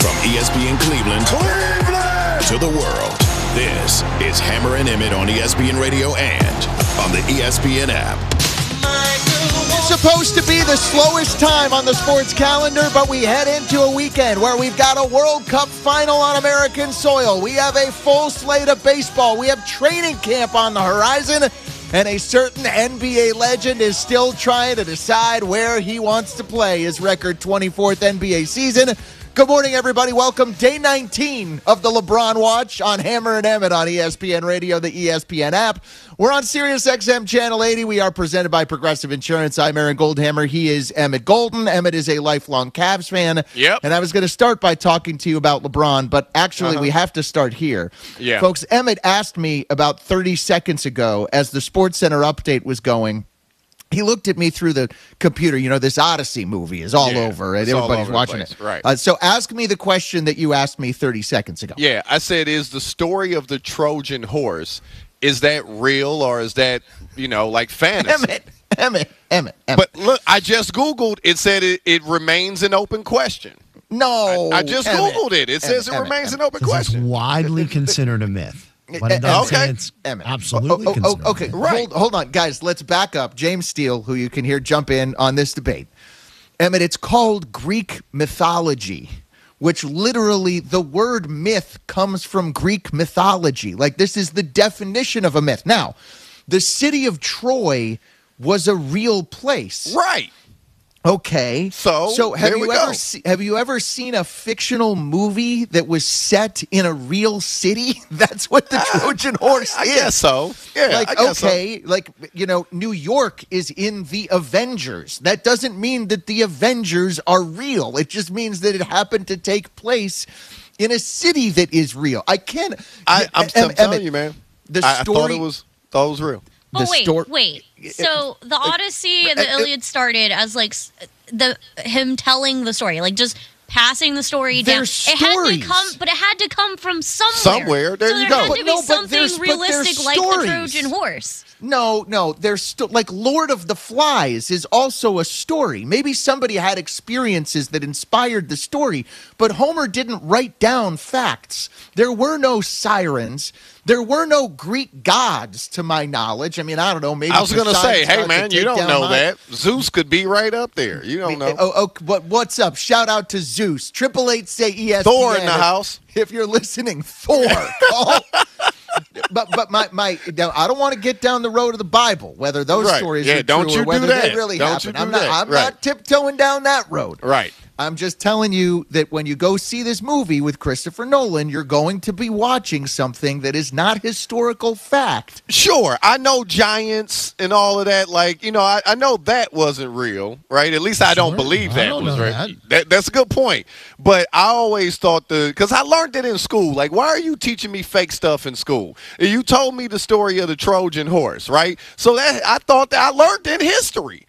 From ESPN Cleveland to the world, this is Hammer and Emmett on ESPN Radio and on the ESPN app. It's supposed to be the slowest time on the sports calendar, but we head into a weekend where we've got a World Cup final on American soil. We have a full slate of baseball. We have training camp on the horizon, and a certain NBA legend is still trying to decide where he wants to play his record 24th NBA season. Good morning, everybody. Welcome day 19 of the LeBron Watch on Hammer and Emmett on ESPN Radio, the ESPN app. We're on Sirius XM Channel 80. We are presented by Progressive Insurance. I'm Aaron Goldhammer. He is Emmett Golden. Emmett is a lifelong Cavs fan. Yep. And I was going to start by talking to you about LeBron, but actually we have to start here. Yeah. Folks, Emmett asked me about 30 seconds ago as the SportsCenter update was going. He looked at me through the computer. You know, this Odyssey movie is all over, and everybody's watching it. Right. So ask me the question that you asked me 30 seconds ago. Yeah, I said, is the story of the Trojan horse, is that real or is that, like fantasy? Emmett. But look, I just Googled. It said it remains an open question. No. I just Googled it. It says it remains an open question. It's widely considered a myth. But it doesn't say it's absolutely considered. Okay, right. Hold on, guys. Let's back up. James Steele, who you can hear jump in on this debate. Emmett, it's called Greek mythology, which literally the word myth comes from Greek mythology. Like, this is the definition of a myth. Now, the city of Troy was a real place. Right. Okay. So have you ever seen a fictional movie that was set in a real city? That's what the Trojan horse is. I guess so. Yeah. New York is in the Avengers. That doesn't mean that the Avengers are real. It just means that it happened to take place in a city that is real. I'm telling you, man. I thought it was real. Oh, wait. So the Odyssey and the Iliad started as him telling the story, like just passing the story down. It had to come from somewhere. Somewhere. There you go. There had to be something realistic like the Trojan horse. No, there's like Lord of the Flies is also a story. Maybe somebody had experiences that inspired the story, but Homer didn't write down facts. There were no sirens. There were no Greek gods, to my knowledge. I mean, I don't know. Maybe I was going to say, hey, man, you don't know that. Zeus could be right up there. You don't know. But what's up? Shout out to Zeus. 888 say ESPN. Thor in the house. If you're listening, Thor. But I don't want to get down the road of the Bible, whether those stories are true or whether they really happen. I'm not tiptoeing down that road. Right. I'm just telling you that when you go see this movie with Christopher Nolan, you're going to be watching something that is not historical fact. Sure. I know giants and all of that. I know that wasn't real, right? At least I don't believe that was real. That's a good point. But I always thought because I learned it in school. Like, why are you teaching me fake stuff in school? You told me the story of the Trojan horse, right? So I thought that I learned in history.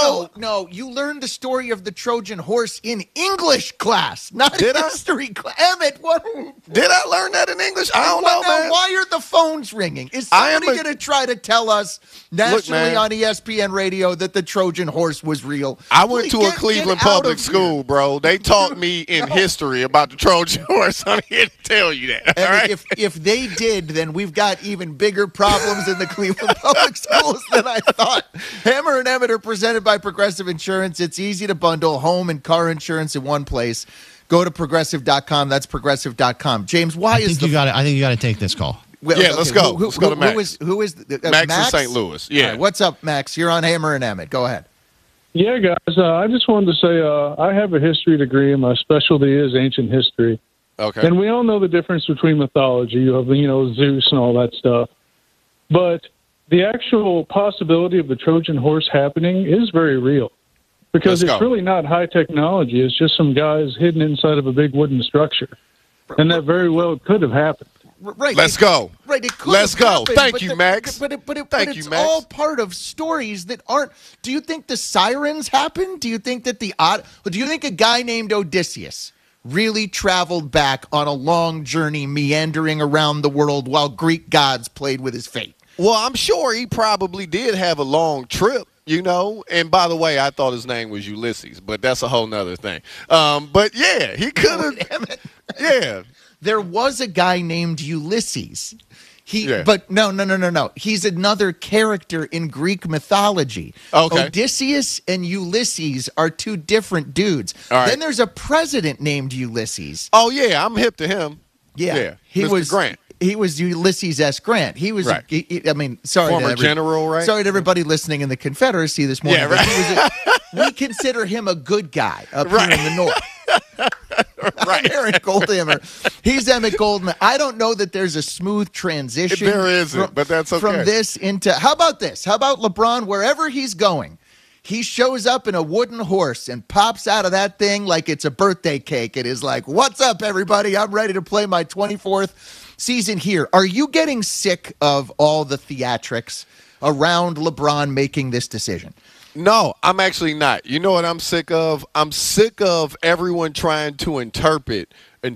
No. You learned the story of the Trojan horse in English class, not history class. Emmett, what? Did I learn that in English? I don't know, man. Why are the phones ringing? Is somebody going to try to tell us nationally on ESPN Radio that the Trojan horse was real? I went to a Cleveland public school, bro. They taught me in history about the Trojan horse. I'm here to tell you that. All right? If they did, then we've got even bigger problems in the Cleveland public schools than I thought. Hammer and Emmett are presented by Progressive Insurance. It's easy to bundle home and car insurance in one place. Go to progressive.com. That's progressive.com. James, I think you got to take this call. Let's go. Let's go to Max. Who is Max in St. Louis. Yeah. Right, what's up, Max? You're on Hammer and Emmett. Go ahead. Yeah, guys. I just wanted to say I have a history degree, and my specialty is ancient history. Okay. And we all know the difference between mythology. You have, Zeus and all that stuff. But the actual possibility of the Trojan horse happening is very real. Because it's really not high technology. It's just some guys hidden inside of a big wooden structure. And that very well could have happened. Right. Let's go. Right. It could Let's go. Happened, Thank you, Max. But it's all part of stories that aren't. Do you think the sirens happened? Do you think that do you think a guy named Odysseus really traveled back on a long journey meandering around the world while Greek gods played with his fate? Well, I'm sure he probably did have a long trip. you know. And by the way, I thought his name was Ulysses, but that's a whole nother thing. But yeah, he could have. Yeah, there was a guy named Ulysses. But no. He's another character in Greek mythology. Okay. Odysseus and Ulysses are two different dudes. All right. Then there's a president named Ulysses. Oh yeah, I'm hip to him. Yeah. He Mr. was Grant. He was Ulysses S. Grant. He was, right. Sorry. Former general, right? Sorry to everybody listening in the Confederacy this morning. Yeah, right. We consider him a good guy up here in the North. Right. Emmett Goldhammer. He's Emmett Goldhammer. I don't know that there's a smooth transition. There isn't, but that's okay. From this into, how about this? How about LeBron, wherever he's going, he shows up in a wooden horse and pops out of that thing like it's a birthday cake. It is like, what's up, everybody? I'm ready to play my 24th season here. Are you getting sick of all the theatrics around LeBron making this decision? No, I'm actually not. You know what I'm sick of? I'm sick of everyone trying to interpret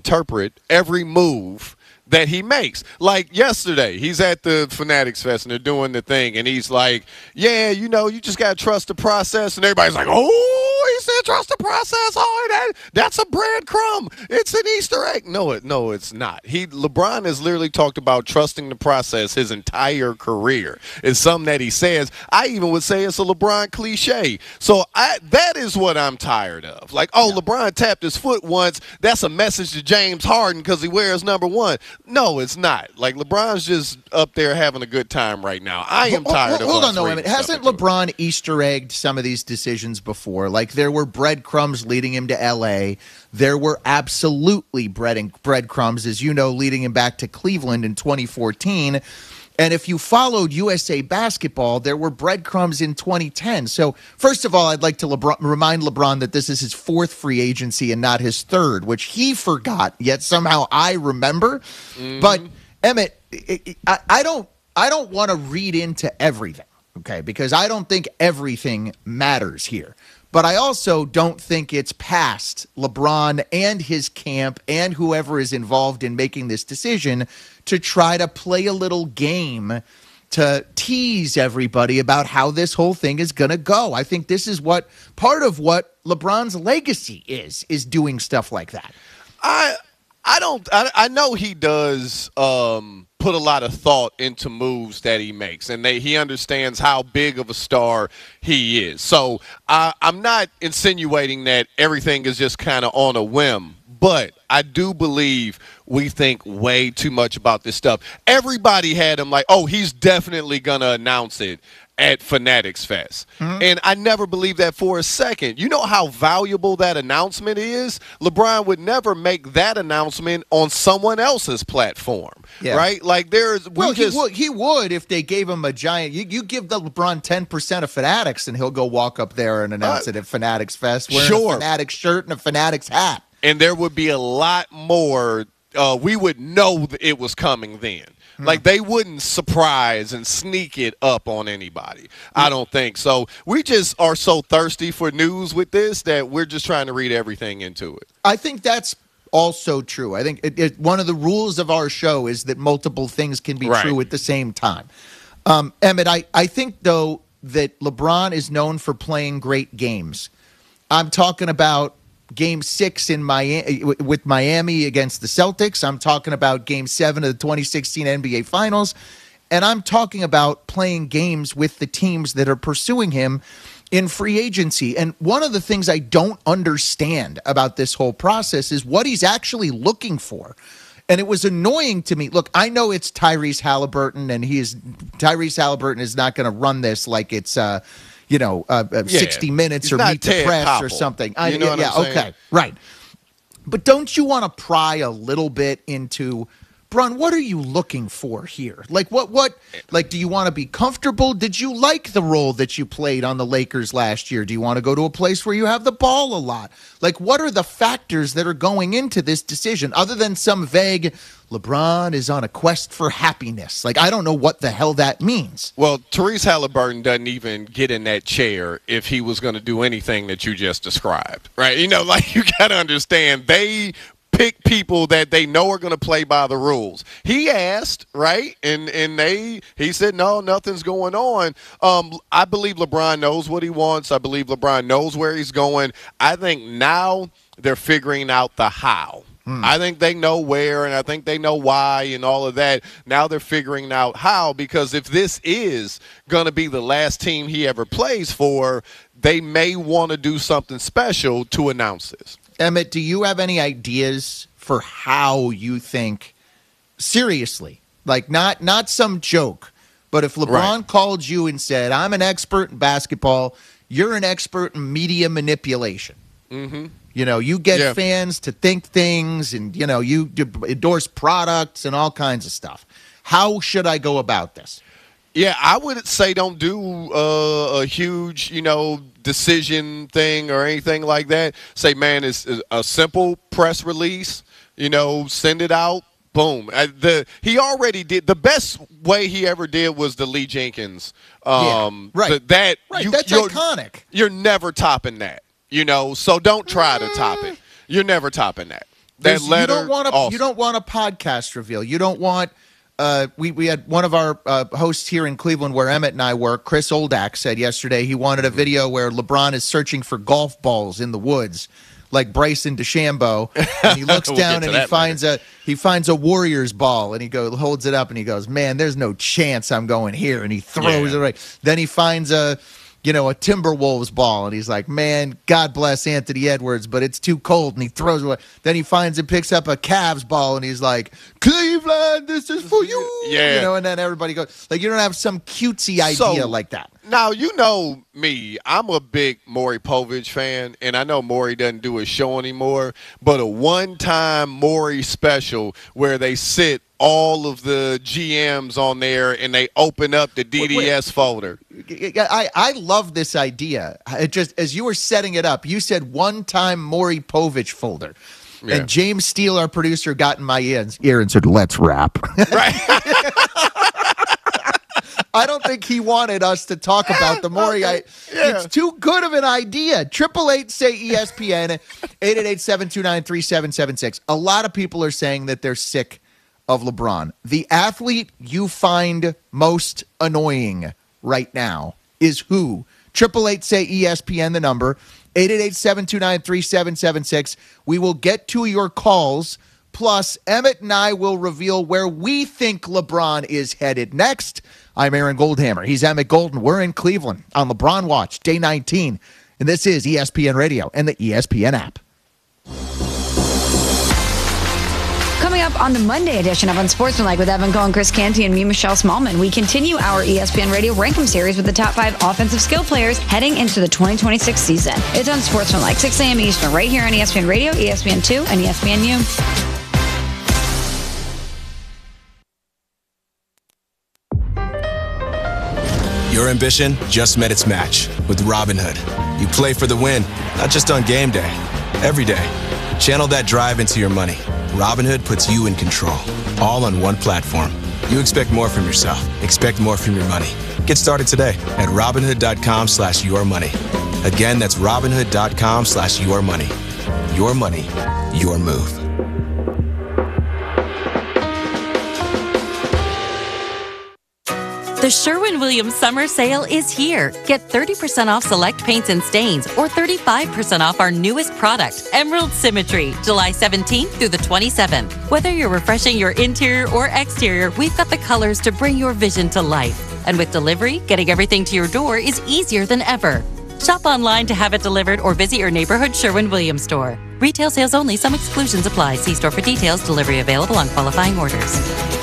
every move that he makes. Like yesterday, he's at the Fanatics Fest and they're doing the thing, and he's like, yeah, you know, you just got to trust the process. And everybody's like, oh, he said trust the process. Oh, that's a breadcrumb. It's an Easter egg. No, it's not. LeBron has literally talked about trusting the process his entire career. It's something that he says. I even would say it's a LeBron cliche. So that is what I'm tired of. Like, LeBron tapped his foot once. That's a message to James Harden because he wears number 1. No, it's not. Like, LeBron's just up there having a good time right now. I am tired of Hold on, though, Emmett. Hasn't LeBron Easter egged some of these decisions before? Like, there were breadcrumbs leading him to L.A. There were absolutely breadcrumbs, as you know, leading him back to Cleveland in 2014. And if you followed USA Basketball, there were breadcrumbs in 2010. So, first of all, I'd like to remind LeBron that this is his 4th free agency and not his 3rd, which he forgot, yet somehow I remember. Mm-hmm. But, Emmett, I don't want to read into everything, okay, because I don't think everything matters here. But I also don't think it's past LeBron and his camp and whoever is involved in making this decision to try to play a little game to tease everybody about how this whole thing is going to go. I think this is part of what LeBron's legacy is doing stuff like that. I know he does put a lot of thought into moves that he makes, and he understands how big of a star he is. So I'm not insinuating that everything is just kind of on a whim, but I do believe we think way too much about this stuff. Everybody had him like, oh, he's definitely going to announce it at Fanatics Fest. Mm-hmm. And I never believed that for a second. You know how valuable that announcement is? LeBron would never make that announcement on someone else's platform, right? Like he would if they gave him a giant. You give the LeBron 10% of Fanatics, and he'll go walk up there and announce it at Fanatics Fest wearing a Fanatics shirt and a Fanatics hat. And there would be a lot more. We would know that it was coming then. Like, they wouldn't surprise and sneak it up on anybody. I don't think so. We just are so thirsty for news with this that we're just trying to read everything into it. I think that's also true. I think one of the rules of our show is that multiple things can be true at the same time. Emmett, I think, though, that LeBron is known for playing great games. I'm talking about Game 6 in Miami with Miami against the Celtics. I'm talking about Game 7 of the 2016 NBA Finals. And I'm talking about playing games with the teams that are pursuing him in free agency. And one of the things I don't understand about this whole process is what he's actually looking for. And it was annoying to me. Look, I know it's Tyrese Halliburton, and Tyrese Halliburton is not going to run this like it's 60 Minutes or Meet the Press Popple. Or something. You know what I'm saying? Okay, right. But don't you want to pry a little bit into, Bron, what are you looking for here? Like, like, do you want to be comfortable? Did you like the role that you played on the Lakers last year? Do you want to go to a place where you have the ball a lot? Like, what are the factors that are going into this decision other than some vague, LeBron is on a quest for happiness? Like, I don't know what the hell that means. Well, Tyrese Halliburton doesn't even get in that chair if he was going to do anything that you just described, right? You know, like, you got to understand, they pick people that they know are going to play by the rules. He asked, right? And he said, no, nothing's going on. I believe LeBron knows what he wants. I believe LeBron knows where he's going. I think now they're figuring out the how. I think they know where, and I think they know why and all of that. Now they're figuring out how, because if this is going to be the last team he ever plays for, they may want to do something special to announce this. Emmett, do you have any ideas for how you think, seriously, like not some joke, but if LeBron called you and said, I'm an expert in basketball, you're an expert in media manipulation. Mm-hmm. You know, you get fans to think things, and, you know, you endorse products and all kinds of stuff. How should I go about this? Yeah, I would say don't do a huge, decision thing or anything like that. Say, man, it's a simple press release, send it out. Boom. He already did. The best way he ever did was the Lee Jenkins. That's iconic. You're never topping that. So don't try to top it. You're never topping that. That letter. You don't want a podcast reveal. You don't want. We had one of our hosts here in Cleveland where Emmett and I work. Chris Oldak said yesterday he wanted a video where LeBron is searching for golf balls in the woods, like Bryson DeChambeau, and he looks down and he finds a Warriors ball, and he holds it up and he goes, "Man, there's no chance I'm going here," and he throws it right. Then he finds a Timberwolves ball, and he's like, man, God bless Anthony Edwards, but it's too cold, and he throws it away. Then he finds up a Cavs ball, and he's like, Cleveland, this is for you. Yeah. And then everybody goes, like, you don't have some cutesy idea like that. Now, you know me, I'm a big Maury Povich fan, and I know Maury doesn't do his show anymore, but a one-time Maury special where they sit all of the GMs on there and they open up the DDS folder. I love this idea. It just, as you were setting it up, you said one-time Maury Povich folder. Yeah. And James Steele, our producer, got in my ear and said, let's rap. Right. I don't think he wanted us to talk about the Maury. It's too good of an idea. 888-SAY-ESPN, 888-729-3776. A lot of people are saying that they're sick of LeBron. The athlete you find most annoying right now is who? 888-SAY-ESPN, the number, 888-729-3776. We will get to your calls. Plus, Emmett and I will reveal where we think LeBron is headed next. I'm Aaron Goldhammer. He's Emmett Golden. We're in Cleveland on LeBron Watch, day 19. And this is ESPN Radio and the ESPN app. Coming up on the Monday edition of Unsportsmanlike with Evan Cohen, Chris Canty, and me, Michelle Smallman, we continue our ESPN Radio Rankum series with the top 5 offensive skill players heading into the 2026 season. It's Unsportsmanlike, 6 a.m. Eastern, right here on ESPN Radio, ESPN2, and ESPNU. Your ambition just met its match with Robinhood. You play for the win, not just on game day, every day. Channel that drive into your money. Robinhood puts you in control, all on one platform. You expect more from yourself. Expect more from your money. Get started today at Robinhood.com/yourmoney. Again, that's Robinhood.com/yourmoney. Your money, your move. The Sherwin-Williams Summer Sale is here. Get 30% off select paints and stains or 35% off our newest product, Emerald Symmetry, July 17th through the 27th. Whether you're refreshing your interior or exterior, we've got the colors to bring your vision to life. And with delivery, getting everything to your door is easier than ever. Shop online to have it delivered or visit your neighborhood Sherwin-Williams store. Retail sales only. Some exclusions apply. See store for details. Delivery available on qualifying orders.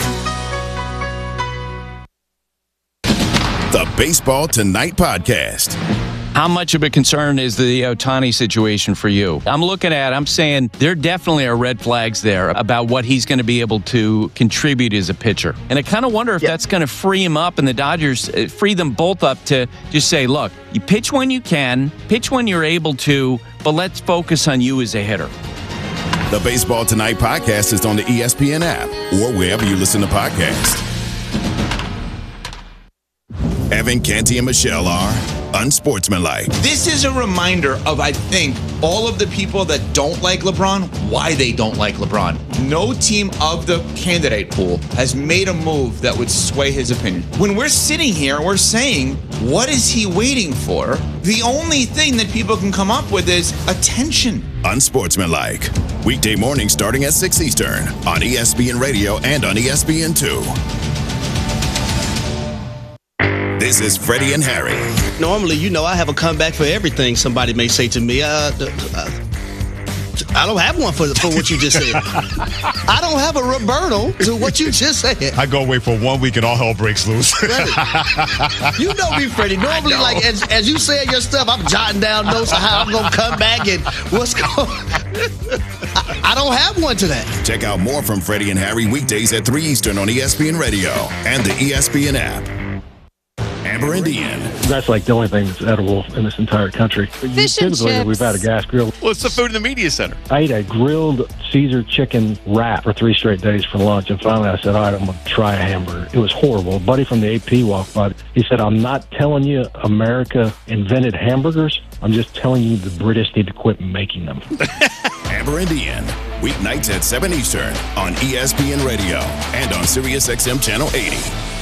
The Baseball Tonight podcast. How much of a concern is the Ohtani situation for you? I'm saying there definitely are red flags there about what he's going to be able to contribute as a pitcher. And I kind of wonder if that's going to free him up and the Dodgers free them both up to just say, look, you pitch when you can, pitch when you're able to, but let's focus on you as a hitter. The Baseball Tonight podcast is on the ESPN app or wherever you listen to podcasts. Evan, Canty, and Michelle are unsportsmanlike. This is a reminder of, I think, all of the people that don't like LeBron, why they don't like LeBron. No team of the candidate pool has made a move that would sway his opinion. When we're sitting here and we're saying, what is he waiting for? The only thing that people can come up with is attention. Unsportsmanlike. Weekday morning starting at 6 Eastern on ESPN Radio and on ESPN2. This is Freddie and Harry. Normally, I have a comeback for everything somebody may say to me. I don't have one for what you just said. I don't have a rebuttal to what you just said. I go away for 1 week and all hell breaks loose. You know me, Freddie. Normally, like as you say your stuff, I'm jotting down notes of how I'm going to come back and what's going I don't have one to that. Check out more from Freddie and Harry weekdays at 3 Eastern on ESPN Radio and the ESPN app. Amber and Ian. That's like the only thing that's edible in this entire country. Fish and chips. We've had a gas grill. What's the food in the media center? I ate a grilled Caesar chicken wrap for 3 straight days for lunch, and finally I said, all right, I'm going to try a hamburger. It was horrible. A buddy from the AP walked by. He said, I'm not telling you America invented hamburgers. I'm just telling you the British need to quit making them. Amber and Ian, weeknights at 7 Eastern on ESPN Radio and on SiriusXM Channel 80.